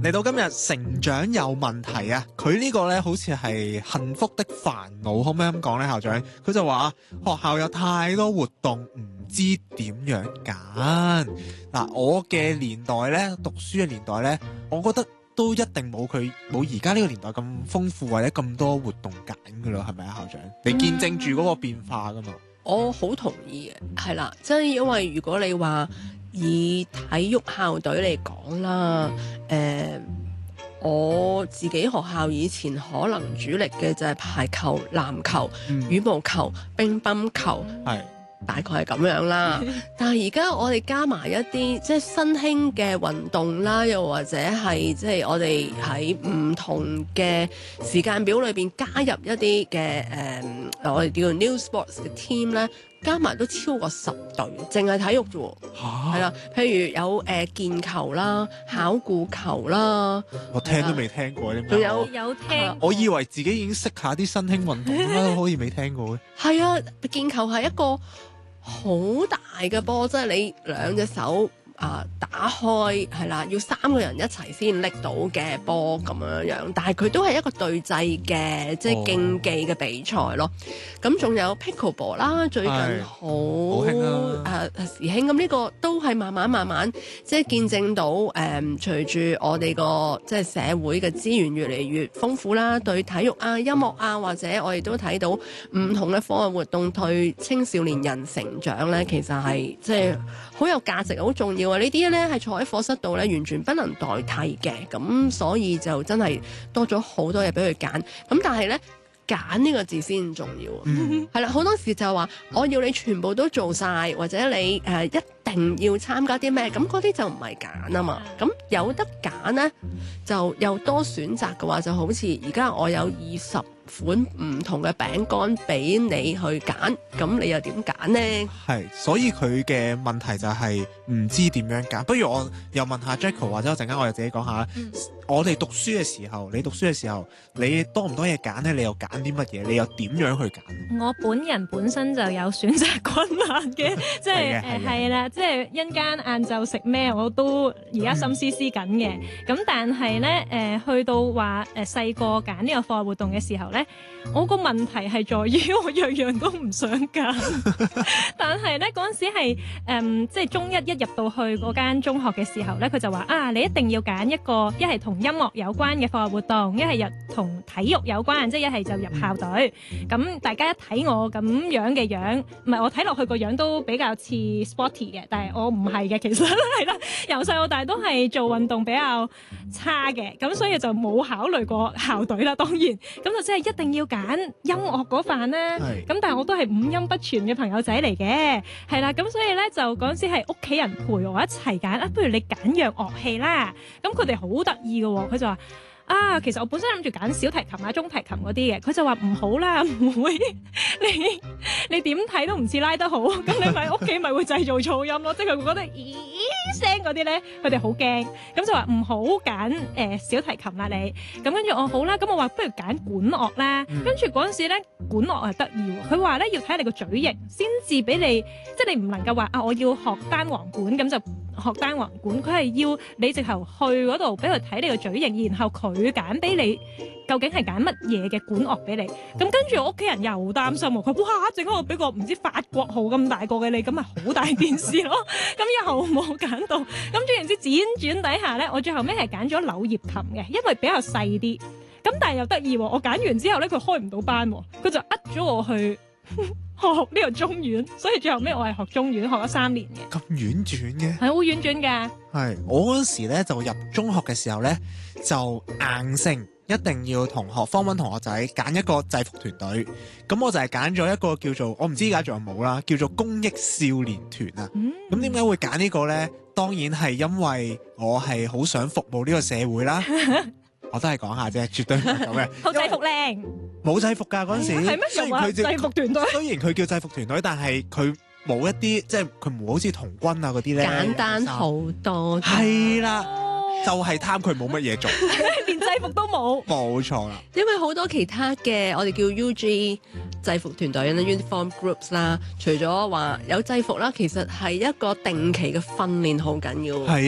嚟到今日成長有問題啊！佢呢個呢好似係幸福的煩惱，可唔可以咁講呢？校長佢就話學校有太多活動，唔知點樣揀。嗱，我嘅年代呢，讀書嘅年代呢，我覺得都一定冇而家呢個年代咁豐富或者咁多活動揀噶啦，係咪啊？校長，你見證住嗰個變化噶嘛？ 我好同意嘅，係啦，即係因為如果你話以體育校隊嚟講啦，我自己學校以前可能主力嘅就係排球、籃球、羽毛球、乒乓球， 係大概係咁樣啦。但係而家我哋加埋一啲即係新興嘅運動啦，又或者係即係我哋喺唔同嘅時間表裏邊加入一啲嘅我哋叫做 new sports 嘅 team 咧，加埋都超過10隊，淨係體育啫喎。係啦，譬如有劍球啦、巧固球啦， 我聽都未聽過， 仲有聽。 我以為自己已經識下啲新興運動，點解都好似未聽過嘅？ 係啊，劍球係一個好大嘅波，即係你兩隻手打開係啦，要3個人一齊先拎到嘅波咁樣，但係佢都係一個對製嘅即係競技嘅比賽咯。咁仲有 pickleball 啦，最近好興時興，咁呢個都係慢慢即係見證到隨住我哋個即係社會嘅資源越嚟越豐富啦，對體育啊、音樂啊，或者我哋都睇到唔同嘅課外活動對青少年人成長咧，其實係即係好有價值、好重要啊！呢啲咧係坐喺課室度咧，完全不能代替嘅，咁所以就真係多咗好多嘢俾佢揀。咁但係咧，揀呢個字先重要。係啦，好多時就話我要你全部都做晒，或者你一定要參加啲咩，咁嗰啲就唔係揀啊嘛。咁有得揀咧，就又多選擇嘅話，就好似而家我有20款唔同嘅餅乾俾你去揀，咁你又點揀呢？ 係，所以佢嘅問題就係唔知點樣揀。不如我又問下 Jacko， 或者我陣間我又自己講下啦。我哋讀書嘅時候，你讀書嘅時候，你多唔多嘢揀呢？你又揀啲乜嘢？你又點樣去揀？ 我本人本身就有選擇困難嘅，即係係啦，即係一陣間晏晝食咩我都而家心思思緊嘅。咁但係咧去到話細個揀呢個課外活動嘅時候咧，我個問題係在於我樣樣都唔想揀。但係咧嗰陣時係即係中一入到去嗰間中學嘅時候咧，佢就話你一定要揀一個一係同音樂有關嘅課外活動，一係同體育有關，即係一係就入校隊。咁大家一睇我咁樣嘅樣，唔係我睇落去個樣都比較似 sporty 嘅，但係我唔係嘅，其實係啦，由細到大都係做運動比較差嘅，咁所以就冇考慮過校隊啦。當然，咁就即係一定要揀音樂嗰範啦。咁但係我都係五音不全嘅朋友仔嚟嘅，係啦，咁所以咧就嗰陣時係屋企人陪我一齊揀，不如你揀樣樂器啦。咁佢哋好得意嘅喎，佢就話其實我本身諗住揀小提琴啊、中提琴嗰啲嘅，佢就話唔好啦，唔會，你點睇都唔似拉得好，咁你咪屋企咪會製造噪音咯，即係佢會覺得咦聲嗰啲咧，佢哋好驚，咁就話唔好揀小提琴啦你，咁跟住我好啦，咁我話不如揀管樂啦，跟住嗰陣時咧管樂係得意喎，佢話咧要睇下你個嘴型先至俾你，即係你唔能夠話我要學單簧管咁就學單簧管，佢係要你直頭去嗰度俾佢睇你個嘴型，然後佢揀俾你究竟係揀乜嘢嘅管樂俾你。咁跟住我屋企人又擔心喎，佢哇整個俾個唔知法國號咁大個嘅你，咁咪好大件事咯。咁又冇揀到，咁總言之輾轉底下咧，我最後尾係揀咗柳葉琴嘅，因為比較細啲。咁但係又得意喎，我揀完之後咧，佢開唔到班喎，佢就咗我去學呢個中院，所以最後尾我係學中院，學咗3年嘅。 咁婉轉嘅？ 係好婉轉㗎。 係我嗰陣時咧就入中學嘅時候咧就硬性一定要同學Form 1同學仔揀一個制服團隊，咁我就係揀咗一個叫做我唔知而家仲有冇啦，叫做公益少年團啊。咁點解會揀呢個咧？當然係因為我係好想服務呢個社會啦。我都係講下啫，絕對唔係咁嘅。 套制服靚， 冇制服㗎嗰陣時。係咩？ 雖然佢制服團隊， 雖然佢叫制服團隊，但係佢冇一啲即係佢唔好似童軍啊嗰啲咧。 簡單好多。 係啦，就係貪佢冇乜嘢做， 連制服都冇。 冇錯啦。 因為好多其他嘅我哋叫 UG 制服團隊啦 uniform groups 啦，除咗話有制服啦，其實係一個定期嘅訓練好緊要。 係。